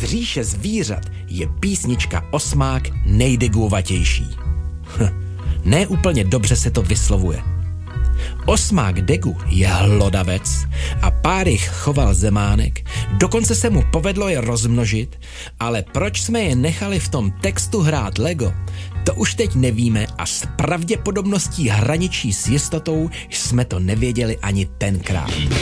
Z říše zvířat je písnička Osmák nejdeguvatější. Ne úplně dobře se to vyslovuje. Osmák Degu je hlodavec a pár jich choval zemánek, dokonce se mu povedlo je rozmnožit, ale proč jsme je nechali v tom textu hrát Lego, to už teď nevíme a s pravděpodobností hraničí s jistotou jsme to nevěděli ani tenkrát.